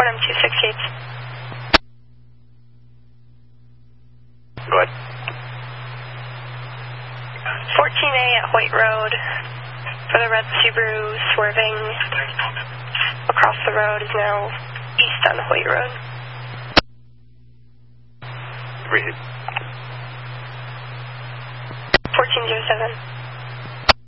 M268. Go ahead. 14A at Hoyt Road for the red Subaru swerving across the road is now east on Hoyt Road. Repeat. 1407